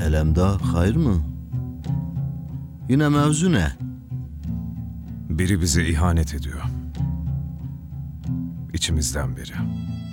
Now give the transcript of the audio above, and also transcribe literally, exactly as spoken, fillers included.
Elemdar hayır mı? Yine mevzu ne? Biri bize ihanet ediyor. İçimizden biri.